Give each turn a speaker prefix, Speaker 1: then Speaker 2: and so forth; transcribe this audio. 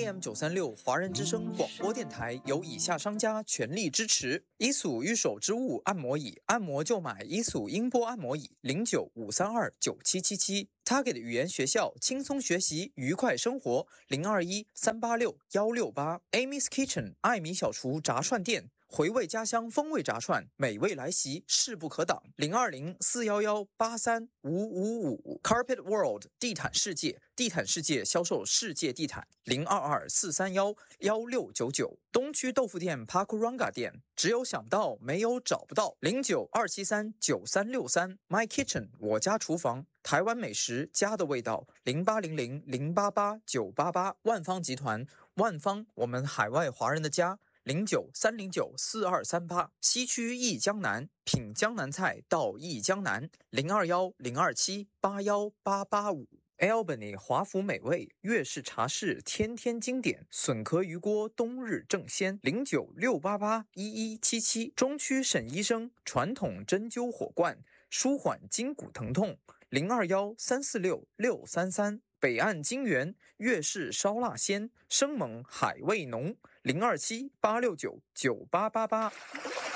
Speaker 1: AM936 华人之声广播电台由以下商家全力支持：伊索御手之物按摩椅，按摩就买伊索音波按摩椅，0953297777。Target 语言学校，轻松学习，愉快生活，021-386-168。Amy's Kitchen 艾米小厨炸串店。回味家乡风味炸串，美味来袭，势不可挡。020-411-83555。Carpet World 地毯世界，地毯世界销售世界地毯。022-431-1699。东区豆腐店 Pakuranga 店，只有想到没有找不到。09-273-9363。My Kitchen 我家厨房，台湾美食家的味道。0800-088-988。万方集团，万方我们海外华人的家。09-309-4238。西区益江南，品江南菜到益江南。021-027-81885。Albany 华府美味，粤式茶室天天经典，笋壳鱼锅冬日正鲜。09-688-1177。中区沈医生传统针灸火罐，舒缓筋骨疼痛。021-346-633。北岸金源粤式烧腊鲜，生猛海味浓。027-869-9888。